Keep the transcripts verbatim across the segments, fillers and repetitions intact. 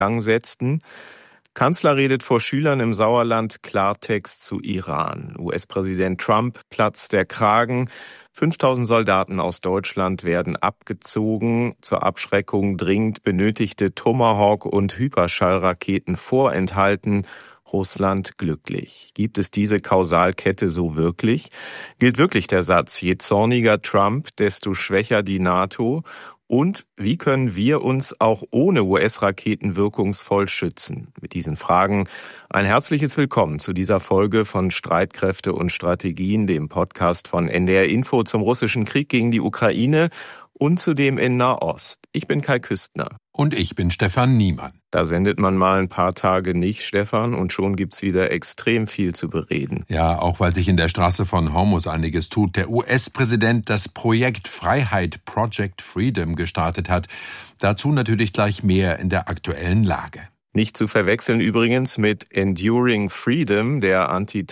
Gang setzten. Kanzler redet vor Schülern im Sauerland Klartext zu Iran. U S-Präsident Trump platzt der Kragen. fünftausend Soldaten aus Deutschland werden abgezogen. Zur Abschreckung dringend benötigte Tomahawk- und Hyperschallraketen vorenthalten. Russland glücklich. Gibt es diese Kausalkette so wirklich? Gilt wirklich der Satz, je zorniger Trump, desto schwächer die NATO? Und wie können wir uns auch ohne U S-Raketen wirkungsvoll schützen? Mit diesen Fragen ein herzliches Willkommen zu dieser Folge von Streitkräfte und Strategien, dem Podcast von N D R Info zum russischen Krieg gegen die Ukraine und zudem in Nahost. Ich bin Kai Küstner. Und ich bin Stefan Niemann. Da sendet man mal ein paar Tage nicht, Stefan, und schon gibt's wieder extrem viel zu bereden. Ja, auch weil sich in der Straße von Hormuz einiges tut. Der U S-Präsident das Projekt Freiheit, Project Freedom, gestartet hat. Dazu natürlich gleich mehr in der aktuellen Lage. Nicht zu verwechseln übrigens mit Enduring Freedom, der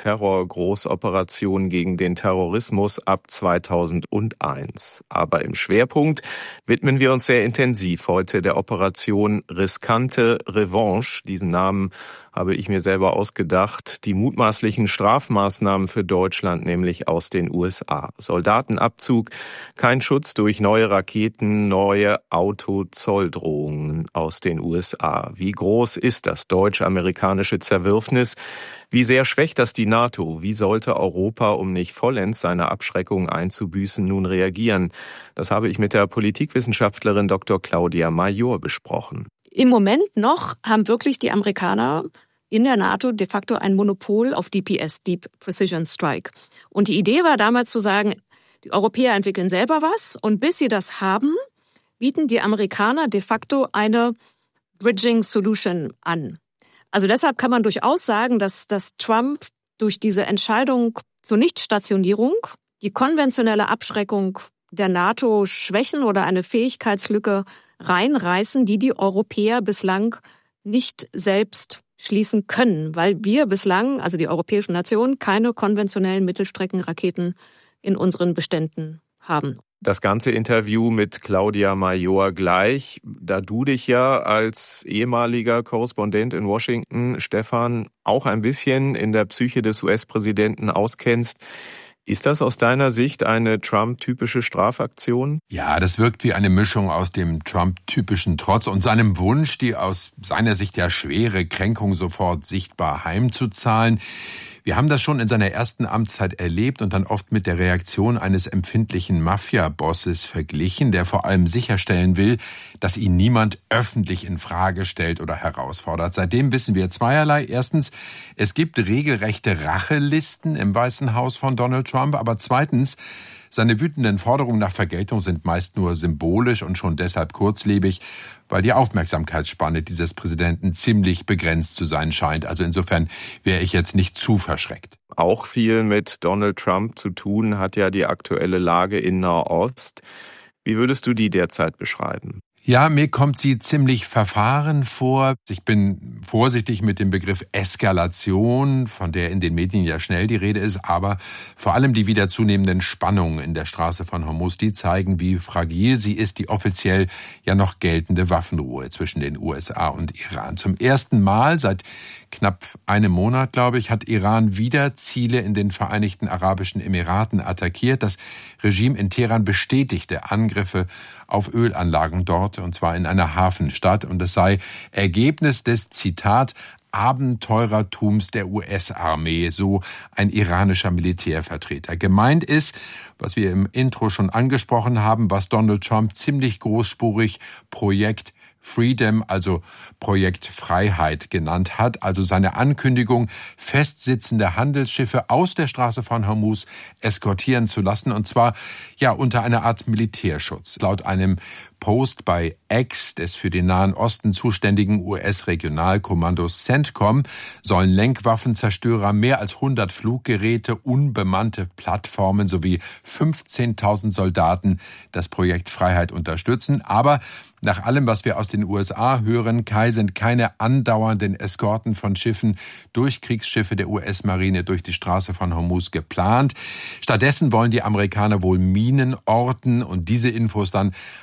Antiterror-Großoperation gegen den Terrorismus ab zweitausendeins. Aber im Schwerpunkt widmen wir uns sehr intensiv heute der Operation Riskante Revanche. Diesen Namen habe ich mir selber ausgedacht. Die mutmaßlichen Strafmaßnahmen für Deutschland, nämlich aus den U S A. Soldatenabzug, kein Schutz durch neue Raketen, neue Autozolldrohungen aus den U S A. Wie groß ist das deutsch-amerikanische Zerwürfnis? Wie sehr schwächt das die NATO? Wie sollte Europa, um nicht vollends seine Abschreckung einzubüßen, nun reagieren? Das habe ich mit der Politikwissenschaftlerin Doktor Claudia Major besprochen. Im Moment noch haben wirklich die Amerikaner in der NATO de facto ein Monopol auf D P S, Deep Precision Strike. Und die Idee war damals zu sagen, die Europäer entwickeln selber was und bis sie das haben, bieten die Amerikaner de facto eine Bridging Solution an. Also deshalb kann man durchaus sagen, dass, dass Trump durch diese Entscheidung zur Nichtstationierung die konventionelle Abschreckung der NATO schwächen oder eine Fähigkeitslücke reinreißen, die die Europäer bislang nicht selbst schließen können, weil wir bislang, also die europäischen Nationen, keine konventionellen Mittelstreckenraketen in unseren Beständen haben. Das ganze Interview mit Claudia Major gleich, da du dich ja als ehemaliger Korrespondent in Washington, Stefan, auch ein bisschen in der Psyche des U S-Präsidenten auskennst. Ist das aus deiner Sicht eine Trump-typische Strafaktion? Ja, das wirkt wie eine Mischung aus dem Trump-typischen Trotz und seinem Wunsch, die aus seiner Sicht ja schwere Kränkung sofort sichtbar heimzuzahlen. Wir haben das schon in seiner ersten Amtszeit erlebt und dann oft mit der Reaktion eines empfindlichen Mafia-Bosses verglichen, der vor allem sicherstellen will, dass ihn niemand öffentlich in Frage stellt oder herausfordert. Seitdem wissen wir zweierlei. Erstens, es gibt regelrechte Rachelisten im Weißen Haus von Donald Trump, aber zweitens, seine wütenden Forderungen nach Vergeltung sind meist nur symbolisch und schon deshalb kurzlebig, weil die Aufmerksamkeitsspanne dieses Präsidenten ziemlich begrenzt zu sein scheint. Also insofern wäre ich jetzt nicht zu verschreckt. Auch viel mit Donald Trump zu tun hat ja die aktuelle Lage in Nahost. Wie würdest du die derzeit beschreiben? Ja, mir kommt sie ziemlich verfahren vor. Ich bin vorsichtig mit dem Begriff Eskalation, von der in den Medien ja schnell die Rede ist, aber vor allem die wieder zunehmenden Spannungen in der Straße von Hormuz, die zeigen, wie fragil sie ist, die offiziell ja noch geltende Waffenruhe zwischen den U S A und Iran. Zum ersten Mal seit knapp einem Monat, glaube ich, hat Iran wieder Ziele in den Vereinigten Arabischen Emiraten attackiert. Das Regime in Teheran bestätigte Angriffe auf Ölanlagen dort, und zwar in einer Hafenstadt. Und es sei Ergebnis des, Zitat, Abenteurertums der U S-Armee, so ein iranischer Militärvertreter. Gemeint ist, was wir im Intro schon angesprochen haben, was Donald Trump ziemlich großspurig Projekt Freedom, also Projekt Freiheit genannt hat, also seine Ankündigung, festsitzende Handelsschiffe aus der Straße von Hormuz eskortieren zu lassen, und zwar ja unter einer Art Militärschutz. Laut einem Post bei X des für den Nahen Osten zuständigen U S-Regionalkommandos CENTCOM sollen Lenkwaffenzerstörer, mehr als hundert Fluggeräte, unbemannte Plattformen sowie fünfzehntausend Soldaten das Projekt Freiheit unterstützen. Aber nach allem, was wir aus den U S A hören, Kai, sind keine andauernden Eskorten von Schiffen durch Kriegsschiffe der U S-Marine durch die Straße von Hormuz geplant. Stattdessen wollen die Amerikaner wohl Minen orten und diese Infos dann an die Hand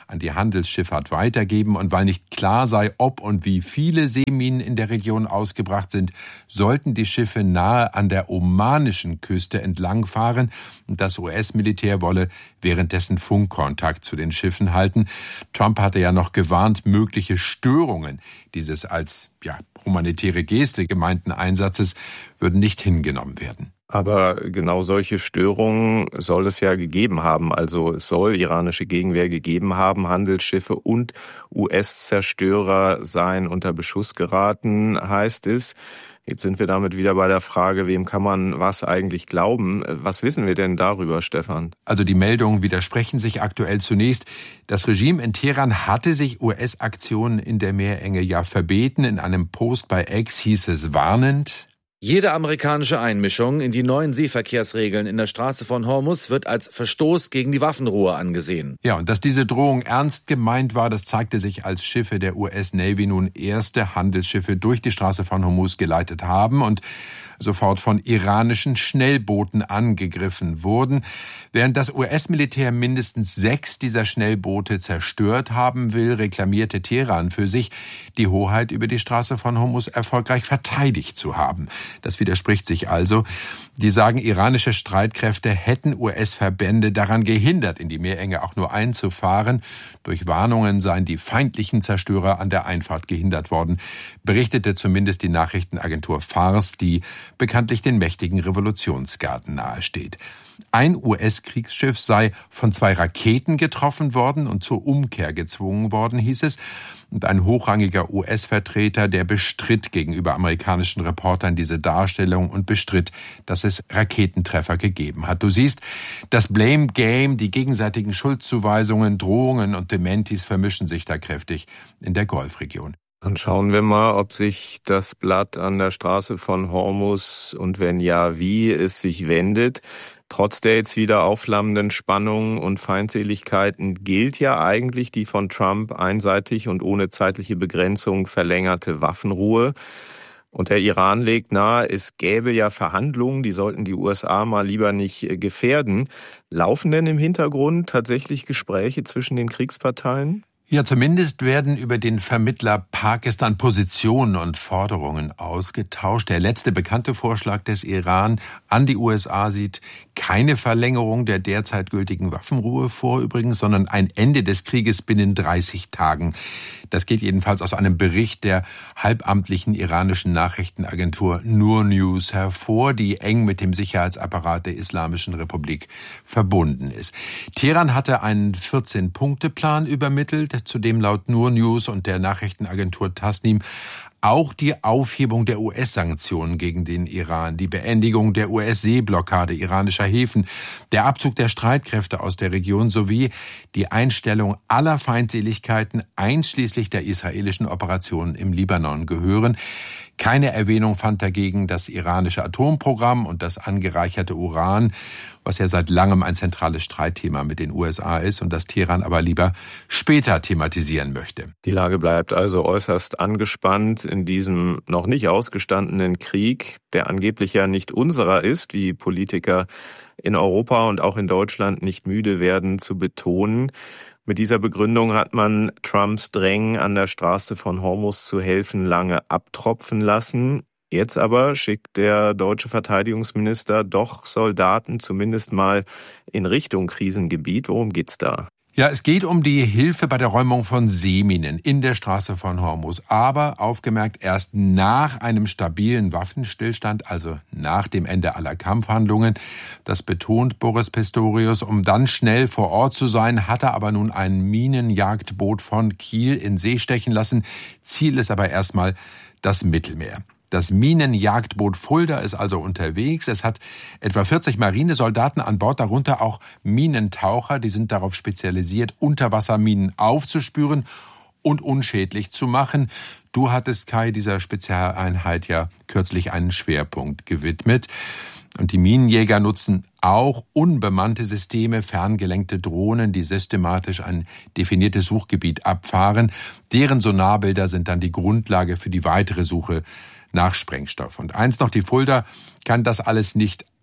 Handelsschifffahrt weitergeben. Und weil nicht klar sei, ob und wie viele Seeminen in der Region ausgebracht sind, sollten die Schiffe nahe an der omanischen Küste entlangfahren. Und das U S-Militär wolle währenddessen Funkkontakt zu den Schiffen halten. Trump hatte ja noch gewarnt, mögliche Störungen dieses als ja, humanitäre Geste gemeinten Einsatzes würden nicht hingenommen werden. Aber genau solche Störungen soll es ja gegeben haben. Also es soll iranische Gegenwehr gegeben haben. Handelsschiffe und U S-Zerstörer seien unter Beschuss geraten, heißt es. Jetzt sind wir damit wieder bei der Frage, wem kann man was eigentlich glauben? Was wissen wir denn darüber, Stefan? Also die Meldungen widersprechen sich aktuell zunächst. Das Regime in Teheran hatte sich U S-Aktionen in der Meerenge ja verbeten. In einem Post bei X hieß es warnend: Jede amerikanische Einmischung in die neuen Seeverkehrsregeln in der Straße von Hormuz wird als Verstoß gegen die Waffenruhe angesehen. Ja, und dass diese Drohung ernst gemeint war, das zeigte sich, als Schiffe der U S-Navy nun erste Handelsschiffe durch die Straße von Hormuz geleitet haben und sofort von iranischen Schnellbooten angegriffen wurden. Während das U S-Militär mindestens sechs dieser Schnellboote zerstört haben will, reklamierte Teheran für sich, die Hoheit über die Straße von Hormuz erfolgreich verteidigt zu haben. Das widerspricht sich also. Die sagen, iranische Streitkräfte hätten U S-Verbände daran gehindert, in die Meerenge auch nur einzufahren. Durch Warnungen seien die feindlichen Zerstörer an der Einfahrt gehindert worden, berichtete zumindest die Nachrichtenagentur Fars, die bekanntlich den mächtigen Revolutionsgarden nahesteht. Ein U S-Kriegsschiff sei von zwei Raketen getroffen worden und zur Umkehr gezwungen worden, hieß es. Und ein hochrangiger U S-Vertreter, der bestritt gegenüber amerikanischen Reportern diese Darstellung und bestritt, dass es Raketentreffer gegeben hat. Du siehst, das Blame Game, die gegenseitigen Schuldzuweisungen, Drohungen und Dementis vermischen sich da kräftig in der Golfregion. Dann schauen wir mal, ob sich das Blatt an der Straße von Hormuz und wenn ja, wie es sich wendet. Trotz der jetzt wieder aufflammenden Spannungen und Feindseligkeiten gilt ja eigentlich die von Trump einseitig und ohne zeitliche Begrenzung verlängerte Waffenruhe. Und der Iran legt nahe, es gäbe ja Verhandlungen, die sollten die U S A mal lieber nicht gefährden. Laufen denn im Hintergrund tatsächlich Gespräche zwischen den Kriegsparteien? Ja, zumindest werden über den Vermittler Pakistan Positionen und Forderungen ausgetauscht. Der letzte bekannte Vorschlag des Iran an die U S A sieht keine Verlängerung der derzeit gültigen Waffenruhe vor übrigens, sondern ein Ende des Krieges binnen dreißig Tagen. Das geht jedenfalls aus einem Bericht der halbamtlichen iranischen Nachrichtenagentur Noor News hervor, die eng mit dem Sicherheitsapparat der Islamischen Republik verbunden ist. Teheran hatte einen vierzehn-Punkte-Plan übermittelt, zu dem laut Noor News und der Nachrichtenagentur Tasnim auch die Aufhebung der U S-Sanktionen gegen den Iran, die Beendigung der U S-Seeblockade iranischer Häfen, der Abzug der Streitkräfte aus der Region sowie die Einstellung aller Feindseligkeiten einschließlich der israelischen Operationen im Libanon gehören. Keine Erwähnung fand dagegen das iranische Atomprogramm und das angereicherte Uran, was ja seit langem ein zentrales Streitthema mit den U S A ist und das Teheran aber lieber später thematisieren möchte. Die Lage bleibt also äußerst angespannt in diesem noch nicht ausgestandenen Krieg, der angeblich ja nicht unserer ist, wie Politiker in Europa und auch in Deutschland nicht müde werden zu betonen. Mit dieser Begründung hat man Trumps Drängen, an der Straße von Hormuz zu helfen, lange abtropfen lassen. Jetzt aber schickt der deutsche Verteidigungsminister doch Soldaten zumindest mal in Richtung Krisengebiet. Worum geht's da? Ja, es geht um die Hilfe bei der Räumung von Seeminen in der Straße von Hormuz. Aber aufgemerkt erst nach einem stabilen Waffenstillstand, also nach dem Ende aller Kampfhandlungen. Das betont Boris Pistorius. Um dann schnell vor Ort zu sein, hat er aber nun ein Minenjagdboot von Kiel in See stechen lassen. Ziel ist aber erstmal das Mittelmeer. Das Minenjagdboot Fulda ist also unterwegs. Es hat etwa vierzig Marinesoldaten an Bord, darunter auch Minentaucher. Die sind darauf spezialisiert, Unterwasserminen aufzuspüren und unschädlich zu machen. Du hattest, Kai, dieser Spezialeinheit ja kürzlich einen Schwerpunkt gewidmet. Und die Minenjäger nutzen auch unbemannte Systeme, ferngelenkte Drohnen, die systematisch ein definiertes Suchgebiet abfahren. Deren Sonarbilder sind dann die Grundlage für die weitere Suche nach Sprengstoff. Und eins noch, die Fulda kann das alles nicht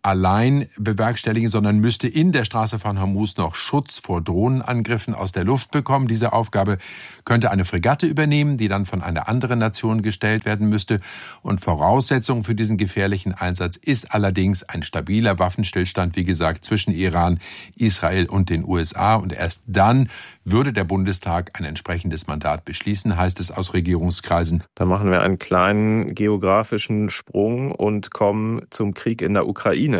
allein bewerkstelligen, sondern müsste in der Straße von Hormuz noch Schutz vor Drohnenangriffen aus der Luft bekommen. Diese Aufgabe könnte eine Fregatte übernehmen, die dann von einer anderen Nation gestellt werden müsste. Und Voraussetzung für diesen gefährlichen Einsatz ist allerdings ein stabiler Waffenstillstand, wie gesagt, zwischen Iran, Israel und den U S A. Und erst dann würde der Bundestag ein entsprechendes Mandat beschließen, heißt es aus Regierungskreisen. Da machen wir einen kleinen geografischen Sprung und kommen zum Krieg in der Ukraine.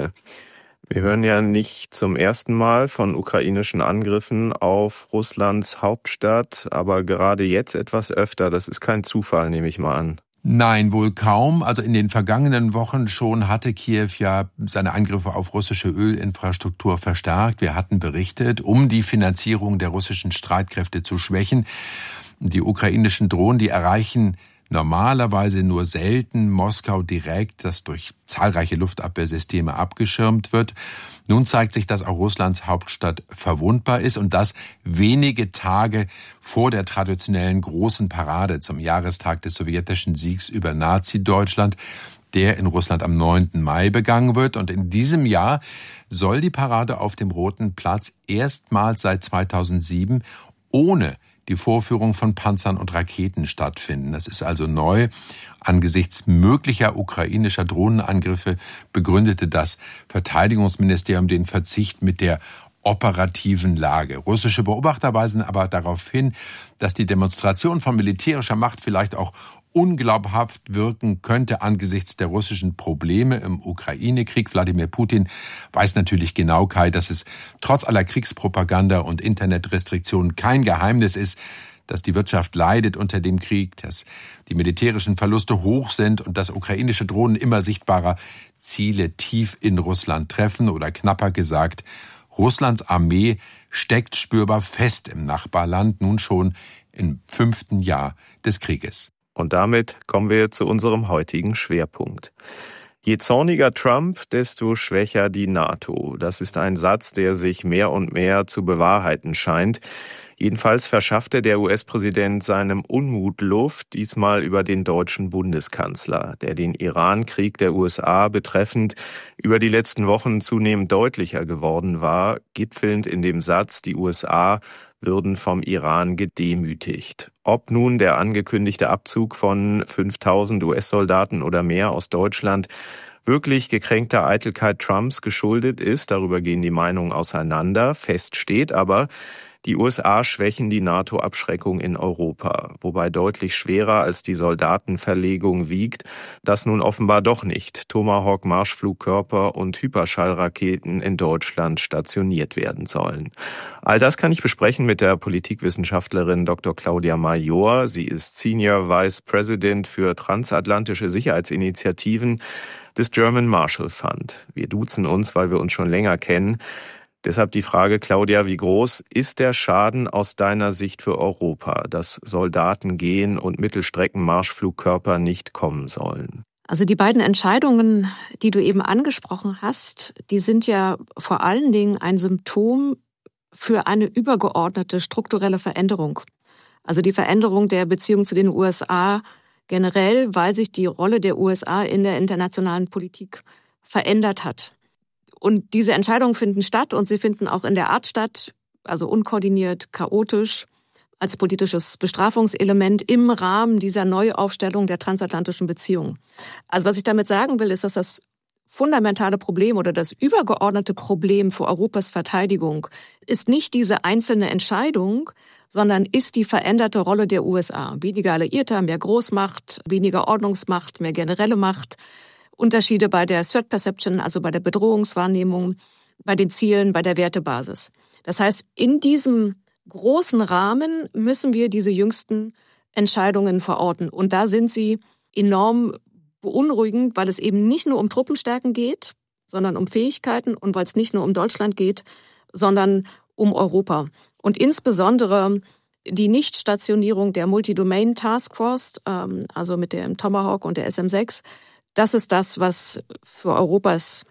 Wir hören ja nicht zum ersten Mal von ukrainischen Angriffen auf Russlands Hauptstadt, aber gerade jetzt etwas öfter. Das ist kein Zufall, nehme ich mal an. Nein, wohl kaum. Also in den vergangenen Wochen schon hatte Kiew ja seine Angriffe auf russische Ölinfrastruktur verstärkt. Wir hatten berichtet, um die Finanzierung der russischen Streitkräfte zu schwächen. Die ukrainischen Drohnen, die erreichen normalerweise nur selten Moskau direkt, das durch zahlreiche Luftabwehrsysteme abgeschirmt wird. Nun zeigt sich, dass auch Russlands Hauptstadt verwundbar ist und das wenige Tage vor der traditionellen großen Parade zum Jahrestag des sowjetischen Siegs über Nazi-Deutschland, der in Russland am neunten Mai begangen wird. Und in diesem Jahr soll die Parade auf dem Roten Platz erstmals seit zweitausendsieben ohne die Vorführung von Panzern und Raketen stattfinden. Das ist also neu. Angesichts möglicher ukrainischer Drohnenangriffe begründete das Verteidigungsministerium den Verzicht mit der operativen Lage. Russische Beobachter weisen aber darauf hin, dass die Demonstration von militärischer Macht vielleicht auch unglaubhaft wirken könnte angesichts der russischen Probleme im Ukraine-Krieg. Wladimir Putin weiß natürlich genau, Kai, dass es trotz aller Kriegspropaganda und Internetrestriktionen kein Geheimnis ist, dass die Wirtschaft leidet unter dem Krieg, dass die militärischen Verluste hoch sind und dass ukrainische Drohnen immer sichtbarer Ziele tief in Russland treffen oder knapper gesagt, Russlands Armee steckt spürbar fest im Nachbarland, nun schon im fünften Jahr des Krieges. Und damit kommen wir zu unserem heutigen Schwerpunkt. Je zorniger Trump, desto schwächer die NATO. Das ist ein Satz, der sich mehr und mehr zu bewahrheiten scheint. Jedenfalls verschaffte der U S-Präsident seinem Unmut Luft, diesmal über den deutschen Bundeskanzler, der den Iran-Krieg der U S A betreffend über die letzten Wochen zunehmend deutlicher geworden war, gipfelnd in dem Satz, die U S A würden vom Iran gedemütigt. Ob nun der angekündigte Abzug von fünftausend U S-Soldaten oder mehr aus Deutschland wirklich gekränkter Eitelkeit Trumps geschuldet ist, darüber gehen die Meinungen auseinander. Fest steht aber, die U S A schwächen die NATO-Abschreckung in Europa, wobei deutlich schwerer als die Soldatenverlegung wiegt, dass nun offenbar doch nicht Tomahawk-Marschflugkörper und Hyperschallraketen in Deutschland stationiert werden sollen. All das kann ich besprechen mit der Politikwissenschaftlerin Doktor Claudia Major. Sie ist Senior Vice President für transatlantische Sicherheitsinitiativen des German Marshall Fund. Wir duzen uns, weil wir uns schon länger kennen. Deshalb die Frage, Claudia, wie groß ist der Schaden aus deiner Sicht für Europa, dass Soldaten gehen und Mittelstreckenmarschflugkörper nicht kommen sollen? Also die beiden Entscheidungen, die du eben angesprochen hast, die sind ja vor allen Dingen ein Symptom für eine übergeordnete strukturelle Veränderung. Also die Veränderung der Beziehung zu den U S A generell, weil sich die Rolle der U S A in der internationalen Politik verändert hat. Und diese Entscheidungen finden statt und sie finden auch in der Art statt, also unkoordiniert, chaotisch, als politisches Bestrafungselement im Rahmen dieser Neuaufstellung der transatlantischen Beziehungen. Also was ich damit sagen will, ist, dass das fundamentale Problem oder das übergeordnete Problem für Europas Verteidigung ist nicht diese einzelne Entscheidung, sondern ist die veränderte Rolle der U S A. Weniger Alliierter, mehr Großmacht, weniger Ordnungsmacht, mehr generelle Macht. Unterschiede bei der Threat Perception, also bei der Bedrohungswahrnehmung, bei den Zielen, bei der Wertebasis. Das heißt, in diesem großen Rahmen müssen wir diese jüngsten Entscheidungen verorten. Und da sind sie enorm beunruhigend, weil es eben nicht nur um Truppenstärken geht, sondern um Fähigkeiten und weil es nicht nur um Deutschland geht, sondern um Europa. Und insbesondere die Nichtstationierung der Multi-Domain Task Force, also mit dem Tomahawk und der S M sechs, das ist das, was für Europas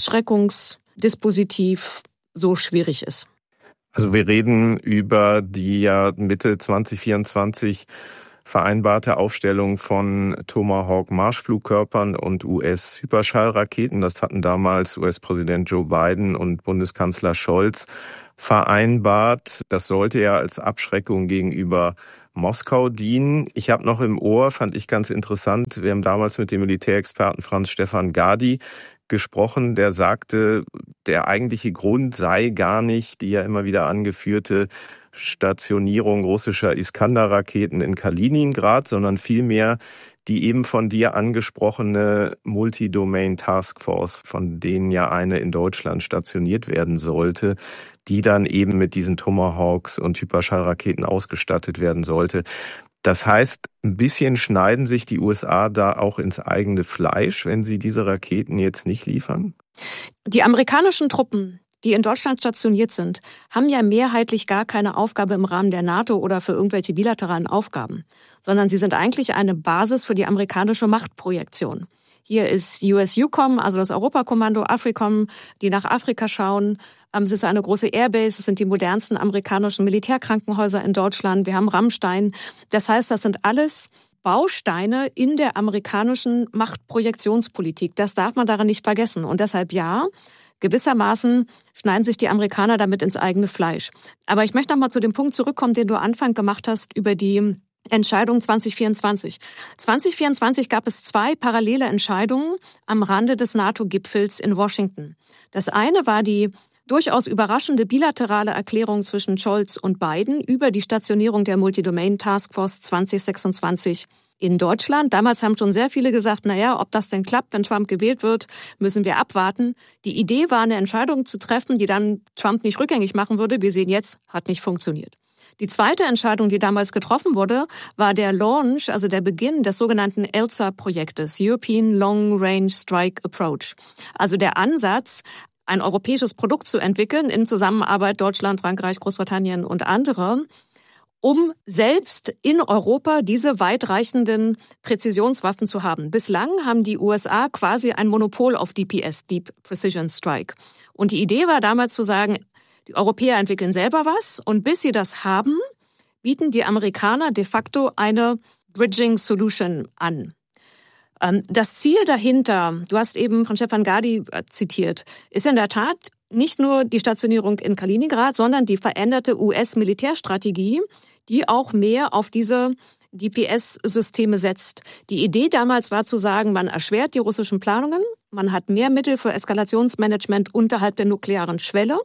Abschreckungsdispositiv so schwierig ist. Also wir reden über die ja Mitte zwanzig vierundzwanzig vereinbarte Aufstellung von Tomahawk-Marschflugkörpern und U S-Hyperschallraketen. Das hatten damals U S-Präsident Joe Biden und Bundeskanzler Scholz vereinbart. Das sollte ja als Abschreckung gegenüber Moskau dienen. Ich habe noch im Ohr, fand ich ganz interessant, wir haben damals mit dem Militärexperten Franz-Stefan Gady gesprochen, der sagte, der eigentliche Grund sei gar nicht die ja immer wieder angeführte Stationierung russischer Iskander-Raketen in Kaliningrad, sondern vielmehr die eben von dir angesprochene Multi-Domain Taskforce, von denen ja eine in Deutschland stationiert werden sollte, die dann eben mit diesen Tomahawks und Hyperschallraketen ausgestattet werden sollte. Das heißt, ein bisschen schneiden sich die U S A da auch ins eigene Fleisch, wenn sie diese Raketen jetzt nicht liefern? Die amerikanischen Truppen, die in Deutschland stationiert sind, haben ja mehrheitlich gar keine Aufgabe im Rahmen der NATO oder für irgendwelche bilateralen Aufgaben, sondern sie sind eigentlich eine Basis für die amerikanische Machtprojektion. Hier ist U S U COM, also das Europakommando, AFRICOM, die nach Afrika schauen. Es ist eine große Airbase, es sind die modernsten amerikanischen Militärkrankenhäuser in Deutschland. Wir haben Rammstein. Das heißt, das sind alles Bausteine in der amerikanischen Machtprojektionspolitik. Das darf man daran nicht vergessen. Und deshalb ja, gewissermaßen schneiden sich die Amerikaner damit ins eigene Fleisch. Aber ich möchte noch mal zu dem Punkt zurückkommen, den du Anfang gemacht hast über die Entscheidung zwanzig vierundzwanzig. zwanzig vierundzwanzig gab es zwei parallele Entscheidungen am Rande des NATO-Gipfels in Washington. Das eine war die durchaus überraschende bilaterale Erklärung zwischen Scholz und Biden über die Stationierung der Multi-Domain Taskforce zwanzig sechsundzwanzig in Deutschland. Damals haben schon sehr viele gesagt, naja, ob das denn klappt, wenn Trump gewählt wird, müssen wir abwarten. Die Idee war, eine Entscheidung zu treffen, die dann Trump nicht rückgängig machen würde. Wir sehen jetzt, hat nicht funktioniert. Die zweite Entscheidung, die damals getroffen wurde, war der Launch, also der Beginn des sogenannten ELSA-Projektes, European Long Range Strike Approach. Also der Ansatz, ein europäisches Produkt zu entwickeln in Zusammenarbeit Deutschland, Frankreich, Großbritannien und andere, um selbst in Europa diese weitreichenden Präzisionswaffen zu haben. Bislang haben die U S A quasi ein Monopol auf D P S, Deep Precision Strike. Und die Idee war damals zu sagen, die Europäer entwickeln selber was und bis sie das haben, bieten die Amerikaner de facto eine Bridging Solution an. Das Ziel dahinter, du hast eben von Stefan Gady zitiert, ist in der Tat nicht nur die Stationierung in Kaliningrad, sondern die veränderte U S-Militärstrategie, die auch mehr auf diese D P S-Systeme setzt. Die Idee damals war zu sagen, man erschwert die russischen Planungen, man hat mehr Mittel für Eskalationsmanagement unterhalb der nuklearen Schwelle.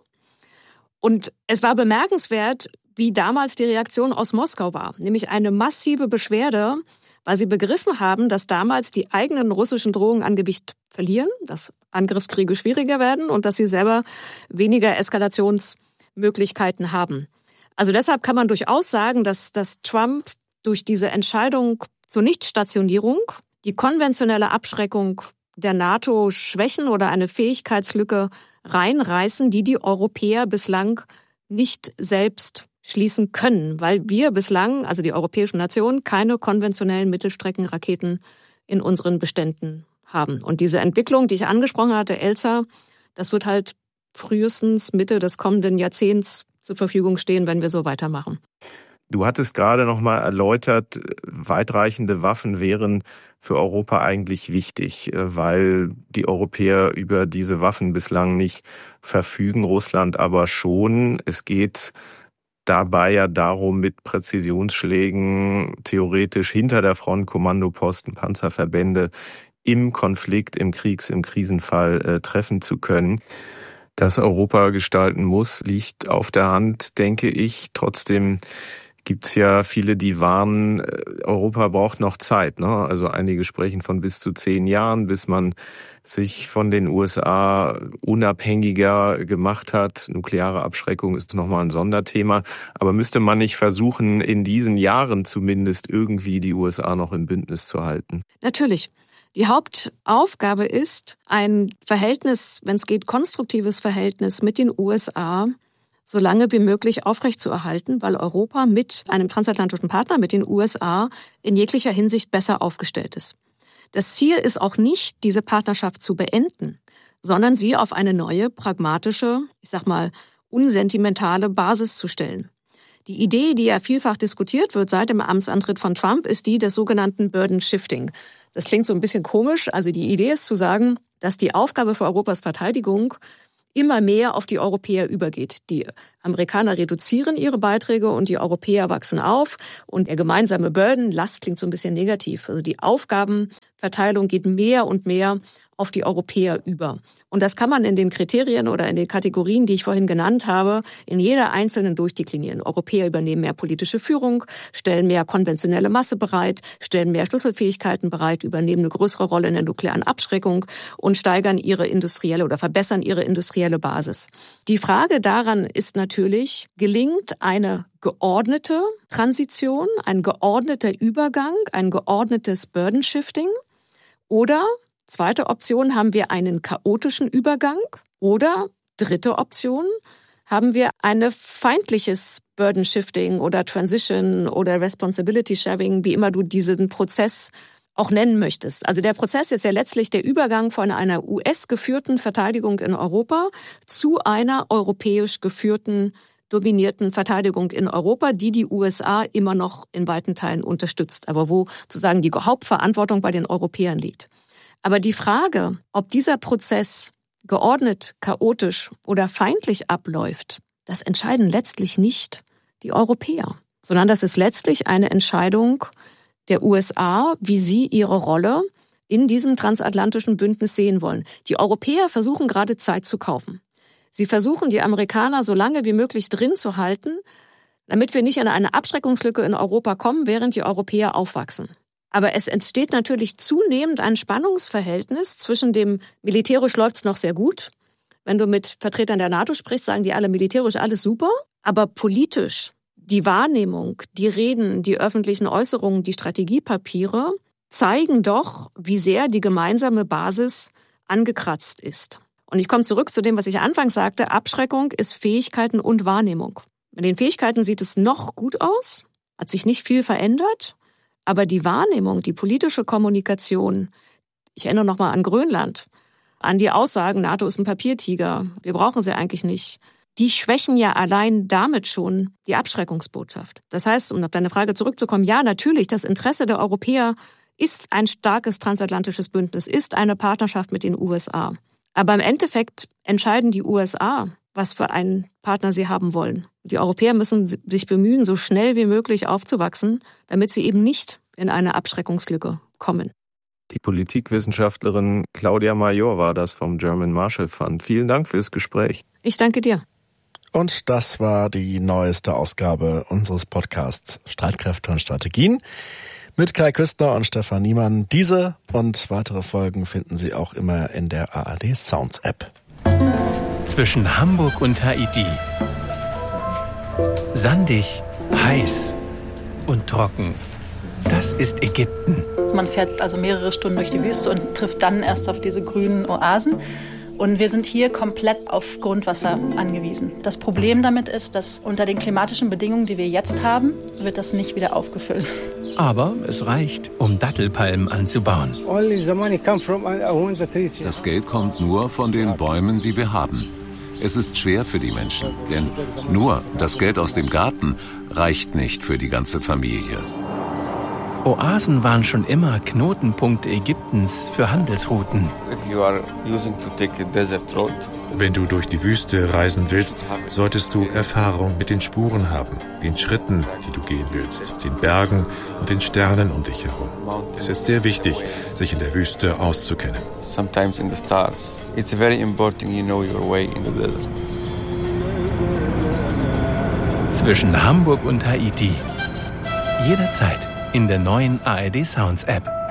Und es war bemerkenswert, wie damals die Reaktion aus Moskau war, nämlich eine massive Beschwerde, weil sie begriffen haben, dass damals die eigenen russischen Drohungen an Gewicht verlieren, dass Angriffskriege schwieriger werden und dass sie selber weniger Eskalationsmöglichkeiten haben. Also deshalb kann man durchaus sagen, dass, dass Trump durch diese Entscheidung zur Nichtstationierung die konventionelle Abschreckung der NATO schwächen oder eine Fähigkeitslücke reinreißen, die die Europäer bislang nicht selbst schließen können, weil wir bislang, also die europäischen Nationen, keine konventionellen Mittelstreckenraketen in unseren Beständen haben. Und diese Entwicklung, die ich angesprochen hatte, ELSA, das wird halt frühestens Mitte des kommenden Jahrzehnts zur Verfügung stehen, wenn wir so weitermachen. Du hattest gerade noch mal erläutert, weitreichende Waffen wären für Europa eigentlich wichtig, weil die Europäer über diese Waffen bislang nicht verfügen, Russland aber schon. Es geht dabei ja darum, mit Präzisionsschlägen theoretisch hinter der Front Kommandoposten, Panzerverbände im Konflikt, im Kriegs-, im Krisenfall äh, treffen zu können. Dass Europa gestalten muss, liegt auf der Hand, denke ich. Trotzdem gibt's ja viele, die warnen, Europa braucht noch Zeit, ne? Also einige sprechen von bis zu zehn Jahren, bis man sich von den U S A unabhängiger gemacht hat. Nukleare Abschreckung ist nochmal ein Sonderthema. Aber müsste man nicht versuchen, in diesen Jahren zumindest irgendwie die U S A noch im Bündnis zu halten? Natürlich. Die Hauptaufgabe ist, ein Verhältnis, wenn es geht, konstruktives Verhältnis mit den U S A so lange wie möglich aufrechtzuerhalten, weil Europa mit einem transatlantischen Partner, mit den U S A, in jeglicher Hinsicht besser aufgestellt ist. Das Ziel ist auch nicht, diese Partnerschaft zu beenden, sondern sie auf eine neue, pragmatische, ich sag mal, unsentimentale Basis zu stellen. Die Idee, die ja vielfach diskutiert wird seit dem Amtsantritt von Trump, ist die des sogenannten Burden Shifting. Das klingt so ein bisschen komisch. Also die Idee ist zu sagen, dass die Aufgabe für Europas Verteidigung immer mehr auf die Europäer übergeht. Die Amerikaner reduzieren ihre Beiträge und die Europäer wachsen auf. Und der gemeinsame Burden, Last klingt so ein bisschen negativ. Also die Aufgabenverteilung geht mehr und mehr auf die Europäer über. Und das kann man in den Kriterien oder in den Kategorien, die ich vorhin genannt habe, in jeder einzelnen durchdeklinieren. Europäer übernehmen mehr politische Führung, stellen mehr konventionelle Masse bereit, stellen mehr Schlüsselfähigkeiten bereit, übernehmen eine größere Rolle in der nuklearen Abschreckung und steigern ihre industrielle oder verbessern ihre industrielle Basis. Die Frage daran ist natürlich, gelingt eine geordnete Transition, ein geordneter Übergang, ein geordnetes Burden Shifting oder zweite Option, haben wir einen chaotischen Übergang oder dritte Option, haben wir ein feindliches Burden Shifting oder Transition oder Responsibility Sharing, wie immer du diesen Prozess auch nennen möchtest. Also der Prozess ist ja letztlich der Übergang von einer U S-geführten Verteidigung in Europa zu einer europäisch geführten, dominierten Verteidigung in Europa, die die U S A immer noch in weiten Teilen unterstützt, aber wo sozusagen die Hauptverantwortung bei den Europäern liegt. Aber die Frage, ob dieser Prozess geordnet, chaotisch oder feindlich abläuft, das entscheiden letztlich nicht die Europäer, sondern das ist letztlich eine Entscheidung der U S A, wie sie ihre Rolle in diesem transatlantischen Bündnis sehen wollen. Die Europäer versuchen gerade Zeit zu kaufen. Sie versuchen, die Amerikaner so lange wie möglich drin zu halten, damit wir nicht in eine Abschreckungslücke in Europa kommen, während die Europäer aufwachsen. Aber es entsteht natürlich zunehmend ein Spannungsverhältnis zwischen dem, militärisch läuft es noch sehr gut. Wenn du mit Vertretern der NATO sprichst, sagen die alle militärisch alles super. Aber politisch, die Wahrnehmung, die Reden, die öffentlichen Äußerungen, die Strategiepapiere zeigen doch, wie sehr die gemeinsame Basis angekratzt ist. Und ich komme zurück zu dem, was ich anfangs sagte. Abschreckung ist Fähigkeiten und Wahrnehmung. Bei den Fähigkeiten sieht es noch gut aus, hat sich nicht viel verändert. Aber die Wahrnehmung, die politische Kommunikation, ich erinnere nochmal an Grönland, an die Aussagen, NATO ist ein Papiertiger, wir brauchen sie eigentlich nicht, die schwächen ja allein damit schon die Abschreckungsbotschaft. Das heißt, um auf deine Frage zurückzukommen, ja, natürlich, das Interesse der Europäer ist ein starkes transatlantisches Bündnis, ist eine Partnerschaft mit den U S A. Aber im Endeffekt entscheiden die U S A, was für einen Partner sie haben wollen. Die Europäer müssen sich bemühen, so schnell wie möglich aufzuwachsen, damit sie eben nicht in eine Abschreckungslücke kommen. Die Politikwissenschaftlerin Claudia Major war das vom German Marshall Fund. Vielen Dank fürs Gespräch. Ich danke dir. Und das war die neueste Ausgabe unseres Podcasts Streitkräfte und Strategien mit Kai Küstner und Stefan Niemann. Diese und weitere Folgen finden Sie auch immer in der A R D Sounds App. Zwischen Hamburg und Haiti. Sandig, heiß und trocken. Das ist Ägypten. Man fährt also mehrere Stunden durch die Wüste und trifft dann erst auf diese grünen Oasen. Und wir sind hier komplett auf Grundwasser angewiesen. Das Problem damit ist, dass unter den klimatischen Bedingungen, die wir jetzt haben, wird das nicht wieder aufgefüllt. Aber es reicht, um Dattelpalmen anzubauen. Das Geld kommt nur von den Bäumen, die wir haben. Es ist schwer für die Menschen, denn nur das Geld aus dem Garten reicht nicht für die ganze Familie. Oasen waren schon immer Knotenpunkte Ägyptens für Handelsrouten. Wenn du durch die Wüste reisen willst, solltest du Erfahrung mit den Spuren haben, den Schritten, die du gehen willst, den Bergen und den Sternen um dich herum. Es ist sehr wichtig, sich in der Wüste auszukennen. Sometimes in the stars. It's very important you know your way in the desert. Zwischen Hamburg und Haiti. Jederzeit in der neuen A R D Sounds App.